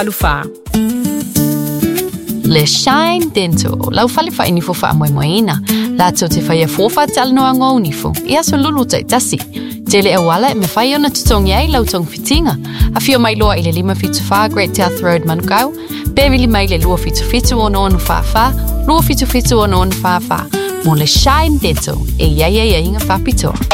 Alufa. Le Shine Dental. Lau fale fa ini fofa moe moeina. La tau te whaia fofa te alanoa ngō unifo. Ia so lulu tai tasi. Te le awala e me whai ona tutongi ai lau tong fitinga. A fio mai loa i le 5 Great South Road Manukau. Bevili mai le 2 ono onu whawha. 2 ono onu whawha. Mo le Shine Dental. E ia inga whapitoa.